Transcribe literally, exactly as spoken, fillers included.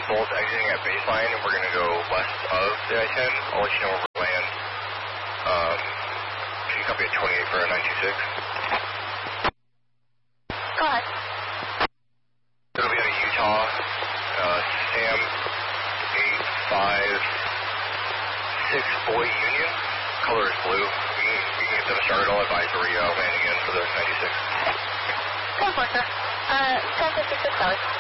Bolt exiting at baseline, and we're going to go west of the I ten. I'll let you know where we land. Um, can you copy at twenty-eight for a nine two six? Go ahead. It'll be out of Utah. Uh, Sam eight five six Boy Union. Color is blue. We can, we can get them started. I'll advisory uh, landing in for the ninety-six. Go for it, sir. Uh, ten fifty-six hours.